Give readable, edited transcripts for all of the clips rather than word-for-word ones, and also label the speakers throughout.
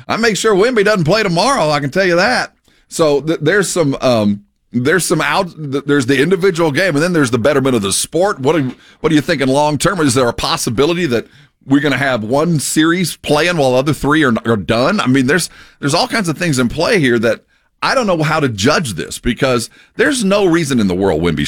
Speaker 1: I make sure Wemby doesn't play tomorrow. I can tell you that. So there's some there's the individual game, and then there's the betterment of the sport. What are you thinking long term? Is there a possibility that we're going to have one series playing while the other three are done? I mean, there's all kinds of things in play here that I don't know how to judge this, because there's no reason in the world Wemby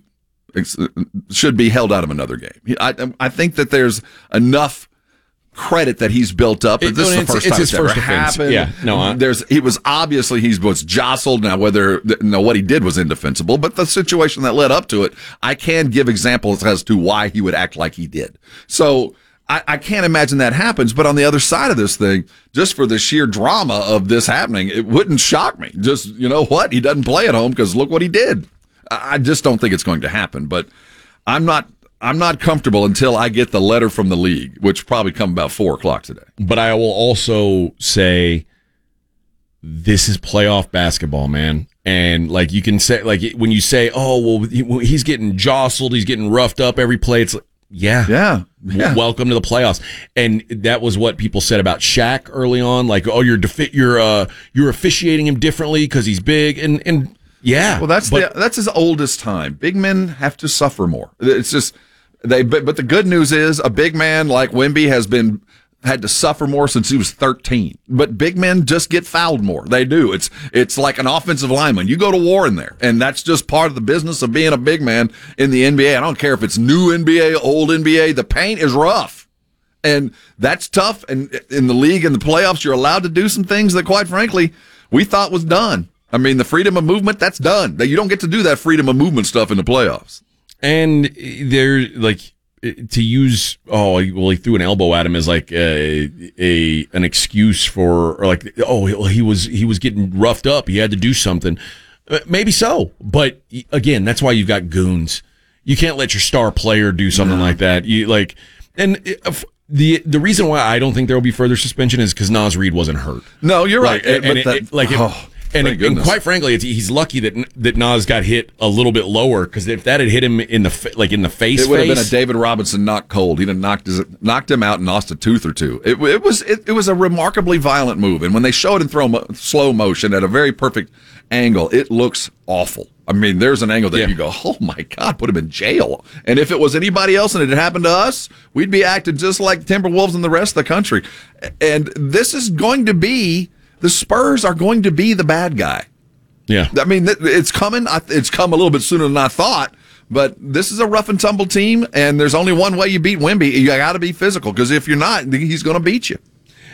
Speaker 1: should be held out of anher game. I think that there's enough credit that he's built up. This is the first time it's ever happened.
Speaker 2: Yeah,
Speaker 1: he was jostled. Now, what he did was indefensible, but the situation that led up to it, I can give examples as to why he would act like he did. So I can't imagine that happens. But on the other side of this thing, just for the sheer drama of this happening, it wouldn't shock me. Just, you know what? He doesn't play at home because look what he did. I just don't think it's going to happen. But I'm not comfortable until I get the letter from the league, which probably come about 4:00 today.
Speaker 2: But I will also say this is playoff basketball, man. And like you can say, like when you say, oh, well, he's getting jostled, he's getting roughed up every play. It's like, yeah. Welcome to the playoffs. And that was what people said about Shaq early on. Like, oh, you're officiating him differently because he's big. And yeah.
Speaker 1: Well, that's his oldest time. Big men have to suffer more. It's just but the good news is a big man like Wemby had to suffer more since he was 13. But big men just get fouled more. They do. It's like an offensive lineman. You go to war in there, and that's just part of the business of being a big man in the NBA. I don't care if it's new NBA, old NBA. The paint is rough, and that's tough. And in the league and the playoffs, you're allowed to do some things that, quite frankly, we thought was done. I mean, the freedom of movement, that's done. You don't get to do that freedom of movement stuff in the playoffs.
Speaker 2: And they're like, to use, he threw an elbow at him as like an excuse for, or like, he was getting roughed up, he had to do something. Maybe so, but again, that's why you've got goons. You can't let your star player do something like that. The reason why I don't think there will be further suspension is because Naz Reid wasn't hurt.
Speaker 1: No, you're right.
Speaker 2: And quite frankly, he's lucky that Naz got hit a little bit lower, because if that had hit him in the face,
Speaker 1: it would have been a David Robinson knock cold. He'd have knocked him out and lost a tooth or two. It was a remarkably violent move, and when they show it in slow motion at a very perfect angle, it looks awful. I mean, there's an angle that you go, oh my God, put him in jail. And if it was anybody else and it had happened to us, we'd be acting just like Timberwolves and the rest of the country. And this is going to be. The Spurs are going to be the bad guy.
Speaker 2: Yeah.
Speaker 1: I mean, it's coming. It's come a little bit sooner than I thought, but this is a rough and tumble team, and there's only one way you beat Wemby. You got to be physical, because if you're not, he's going to beat you.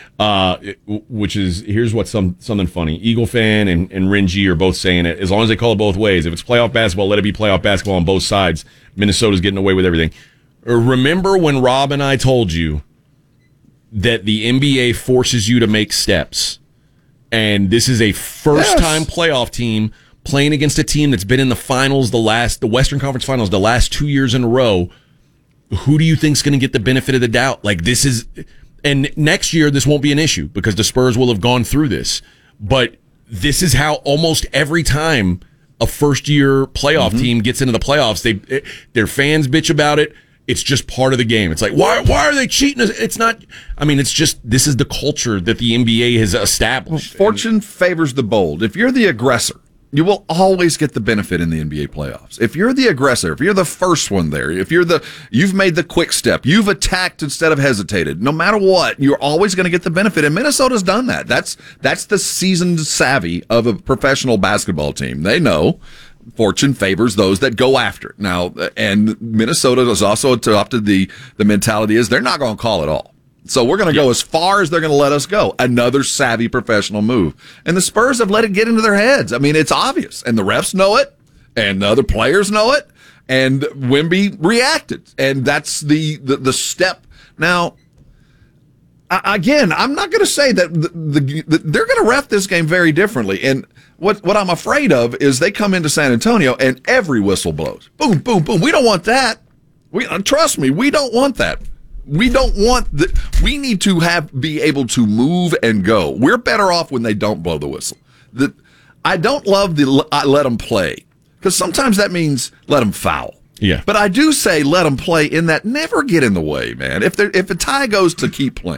Speaker 2: Here's what's something funny. Eagle fan and Renji are both saying it. As long as they call it both ways. If it's playoff basketball, let it be playoff basketball on both sides. Minnesota's getting away with everything. Remember when Rob and I told you that the NBA forces you to make steps? And this is a first-time playoff team playing against a team that's been in the finals, the Western Conference Finals, the last 2 years in a row. Who do you think's going to get the benefit of the doubt? Like, this is, and next year this won't be an issue because the Spurs will have gone through this. But this is how almost every time a first-year playoff team gets into the playoffs, their fans bitch about it. It's just part of the game. It's like, why are they cheating? It's not, I mean, it's just, this is the culture that the NBA has established.
Speaker 1: Fortune favors the bold. If you're the aggressor, you will always get the benefit in the NBA playoffs. If you're the aggressor, if you're the first one there, you've made the quick step, you've attacked instead of hesitated, no matter what, you're always going to get the benefit. And Minnesota's done that. That's the seasoned savvy of a professional basketball team. They know fortune favors those that go after it. Now, and Minnesota has also adopted the mentality is they're not going to call it all. So we're going to go as far as they're going to let us go. Another savvy professional move. And the Spurs have let it get into their heads. I mean, it's obvious. And the refs know it. And the other players know it. And Wemby reacted. And that's the step. Now, again, I'm not going to say that they're going to ref this game very differently. And what I'm afraid of is they come into San Antonio and every whistle blows. Boom, boom, boom. We don't want that. Trust me, we don't want that. We don't want we need to be able to move and go. We're better off when they don't blow the whistle. I don't love let them play, because sometimes that means let them foul.
Speaker 2: Yeah.
Speaker 1: But I do say let them play in that never get in the way, man. If a tie goes to keep playing.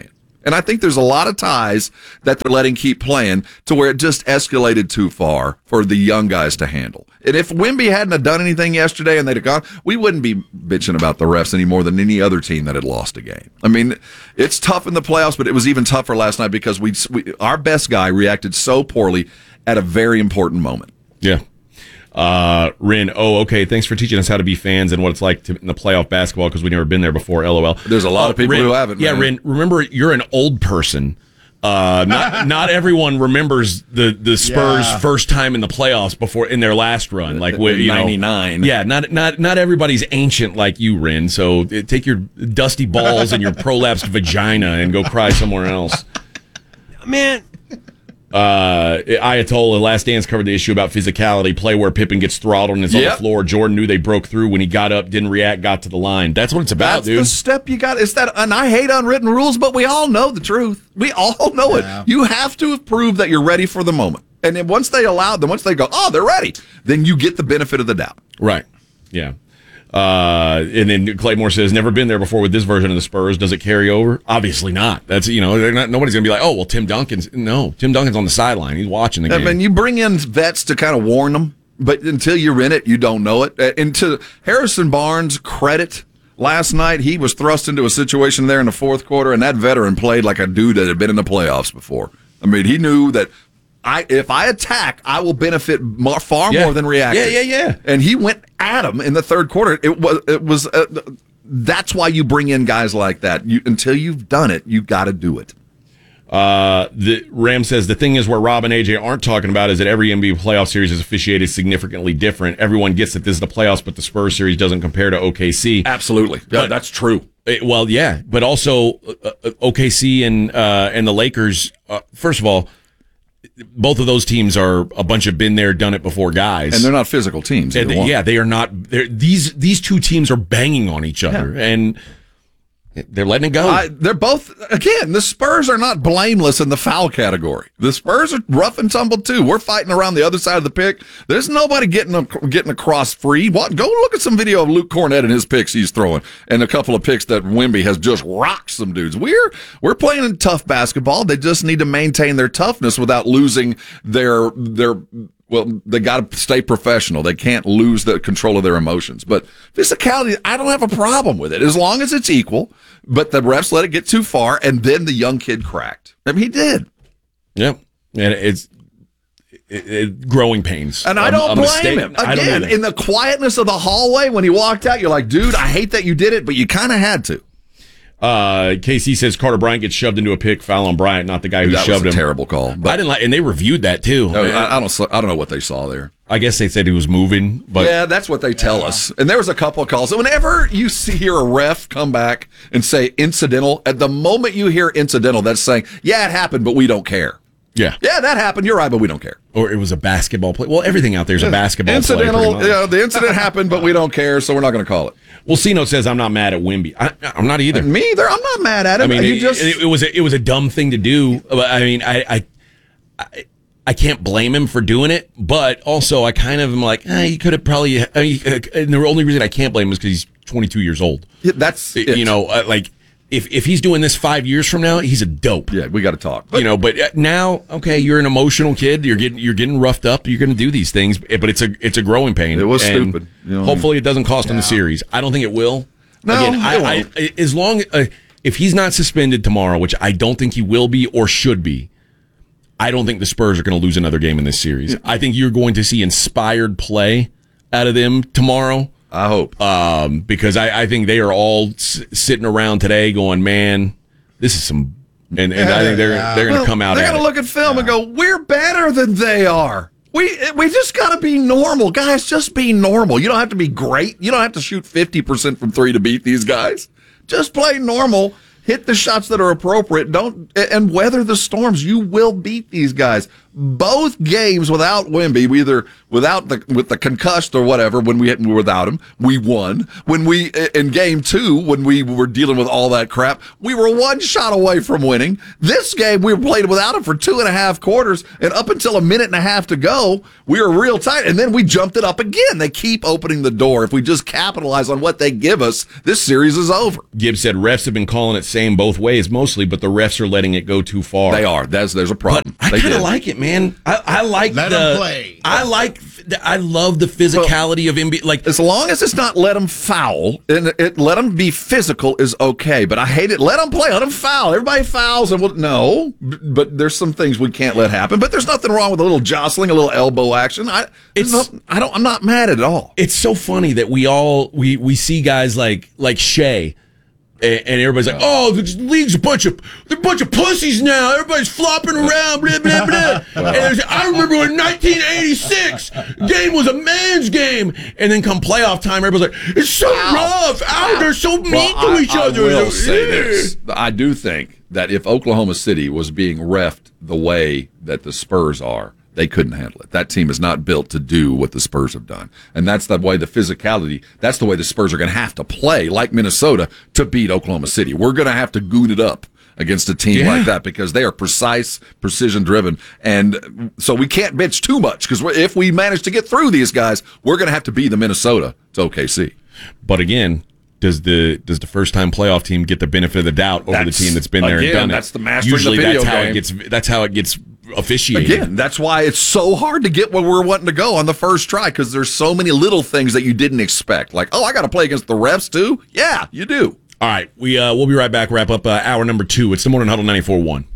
Speaker 1: And I think there's a lot of ties that they're letting keep playing to where it just escalated too far for the young guys to handle. And if Wemby hadn't have done anything yesterday and they'd have gone, we wouldn't be bitching about the refs any more than any other team that had lost a game. I mean, it's tough in the playoffs, but it was even tougher last night because our best guy reacted so poorly at a very important moment.
Speaker 2: Yeah. Rin, okay. Thanks for teaching us how to be fans and what it's like in the playoff basketball because we've never been there before. LOL.
Speaker 1: There's a lot of people
Speaker 2: Rin,
Speaker 1: who haven't.
Speaker 2: Yeah,
Speaker 1: man.
Speaker 2: Rin, remember, you're an old person. Not everyone remembers the Spurs' first time in the playoffs before in their last run, like you know,
Speaker 1: 99.
Speaker 2: Yeah, not everybody's ancient like you, Rin. So take your dusty balls and your prolapsed vagina and go cry somewhere else,
Speaker 3: Man.
Speaker 2: Ayatollah, Last Dance covered the issue about physicality, play where Pippen gets throttled and is on the floor. Jordan knew they broke through when he got up, didn't react, got to the line. That's what it's about,
Speaker 1: That's
Speaker 2: dude.
Speaker 1: the step you got. It's that, and I hate unwritten rules, but we all know the truth. We all know it. You have to prove that you're ready for the moment. And then once they go, oh, they're ready, then you get the benefit of the doubt.
Speaker 2: Right. Yeah. And then Claymore says, never been there before with this version of the Spurs. Does it carry over? Obviously not. That's, nobody's going to be like, oh, well, Tim Duncan's on the sideline. He's watching the game.
Speaker 1: I mean, you bring in vets to kind of warn them, but until you're in it, you don't know it. And to Harrison Barnes' credit, last night he was thrust into a situation there in the fourth quarter, and that veteran played like a dude that had been in the playoffs before. I mean, he knew that if I attack, I will benefit far more than react.
Speaker 2: Yeah.
Speaker 1: And he went at him in the third quarter. It was. That's why you bring in guys like that. Until you've done it, you got to do it.
Speaker 2: The Ram says the thing is where Rob and AJ aren't talking about is that every NBA playoff series is officiated significantly different. Everyone gets that this is the playoffs, but the Spurs series doesn't compare to OKC.
Speaker 1: Absolutely, that's true.
Speaker 2: But also OKC and the Lakers. First of all, both of those teams are a bunch of been there, done it before guys,
Speaker 1: and they're not physical teams.
Speaker 2: They are not. These two teams are banging on each other, and they're letting it go.
Speaker 1: They're both, again, the Spurs are not blameless in the foul category. The Spurs are rough and tumble too. We're fighting around the other side of the pick. There's nobody getting across free. Go look at some video of Luke Cornett and his picks he's throwing, and a couple of picks that Wemby has just rocked some dudes. We're playing in tough basketball. They just need to maintain their toughness without losing their. Well, they got to stay professional. They can't lose the control of their emotions. But physicality, I don't have a problem with it as long as it's equal. But the refs let it get too far, and then the young kid cracked. I mean, he did.
Speaker 2: Yeah, and it's growing pains.
Speaker 1: And I don't blame him. Again, in the quietness of the hallway when he walked out, you're like, dude, I hate that you did it, but you kind of had to.
Speaker 2: KC says Carter Bryant gets shoved into a pick, foul on Bryant, not the guy who shoved him.
Speaker 1: Terrible call. But
Speaker 2: I didn't like, and they reviewed that too.
Speaker 1: I don't know what they saw there.
Speaker 2: I guess they said he was moving, but
Speaker 1: yeah, that's what they tell us. And there was a couple of calls. So whenever you hear a ref come back and say incidental, at the moment you hear incidental, that's saying, yeah, it happened, but we don't care.
Speaker 2: Yeah,
Speaker 1: that happened. You're right, but we don't care.
Speaker 2: Or it was a basketball play. Well, everything out there is a basketball
Speaker 1: incidental.
Speaker 2: play.
Speaker 1: Yeah, the incident happened, but we don't care, so we're not going to call it.
Speaker 2: Well, C-Note says I'm not mad at Wemby. I'm not either.
Speaker 1: Me either. I'm not mad at him.
Speaker 2: I mean, it was a dumb thing to do. I mean, I can't blame him for doing it, but also I kind of am like, he could have probably. And the only reason I can't blame him is because he's 22 years old.
Speaker 1: Yeah, that's it.
Speaker 2: Like. If he's doing this 5 years from now, he's a dope.
Speaker 1: Yeah, we got to talk.
Speaker 2: But now, okay, you're an emotional kid. You're getting roughed up. You're going to do these things, but it's a growing pain.
Speaker 1: It was stupid.
Speaker 2: Hopefully, it doesn't cost him the series. I don't think it will.
Speaker 1: No,
Speaker 2: again, as long if he's not suspended tomorrow, which I don't think he will be or should be, I don't think the Spurs are going to lose another game in this series. Yeah. I think you're going to see inspired play out of them tomorrow.
Speaker 1: I hope.
Speaker 2: Because I think they are all sitting around today going, man, this is some... And I think they're going to come out
Speaker 1: they're
Speaker 2: at it.
Speaker 1: They're going to look at film and go, we're better than they are. We just got to be normal. Guys, just be normal. You don't have to be great. You don't have to shoot 50% from three to beat these guys. Just play normal. Hit the shots that are appropriate. And weather the storms. You will beat these guys. both games without Wemby, either with the concussed or whatever, when we were without him, we won. When we in game 2, when we were dealing with all that crap, we were one shot away from winning. This game, we played without him for 2.5 quarters, and up until a minute and a half to go, we were real tight, and then we jumped it up again. They keep opening the door. If we just capitalize on what they give us, this series is over.
Speaker 2: Gibbs said refs have been calling it same both ways mostly, but the refs are letting it go too far.
Speaker 1: They are. There's a problem.
Speaker 2: But I kind of like it, man. I like
Speaker 3: let them play.
Speaker 2: I love the physicality of NBA. Like,
Speaker 1: as long as it's not let them foul and let them be physical is okay. But I hate it. Let them play. Let them foul. Everybody fouls, and no. But there's some things we can't let happen. But there's nothing wrong with a little jostling, a little elbow action. I'm not mad at all.
Speaker 2: It's so funny that we see guys like Shea. And everybody's like, "Oh, the league's a bunch of pussies now. Everybody's flopping around, blah blah blah." And I remember when 1986 game was a man's game, and then come playoff time, everybody's like, "It's so rough. They're so mean to each other."
Speaker 1: I will say this: I do think that if Oklahoma City was being reffed the way that the Spurs are, they couldn't handle it. That team is not built to do what the Spurs have done. And that's the way the physicality, that's the way the Spurs are going to have to play, like Minnesota, to beat Oklahoma City. We're going to have to goon it up against a team like that because they are precise, precision-driven. And so we can't bitch too much because if we manage to get through these guys, we're going to have to be the Minnesota to OKC.
Speaker 2: But again, does the first-time playoff team get the benefit of the doubt over the team that's been there and done it?
Speaker 1: That's the master
Speaker 2: Usually
Speaker 1: of the video
Speaker 2: that's how it gets officiated.
Speaker 1: Again, that's why it's so hard to get where we're wanting to go on the first try, because there's so many little things that you didn't expect. Like, I got to play against the refs too? Yeah, you do.
Speaker 2: All right, we'll be right back, wrap up hour number 2. It's the Morning Huddle 94.1.